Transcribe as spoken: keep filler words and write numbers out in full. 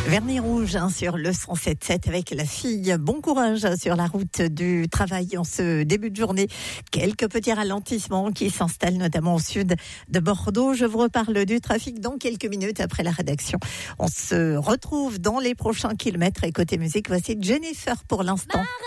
Vernis rouge hein, sur le cent sept virgule sept avec la fille. Bon courage sur la route du travail en ce début de journée. Quelques petits ralentissements qui s'installent notamment au sud de Bordeaux. Je vous reparle du trafic dans quelques minutes après la rédaction. On se retrouve dans les prochains kilomètres et côté musique, voici Jennifer pour l'instant.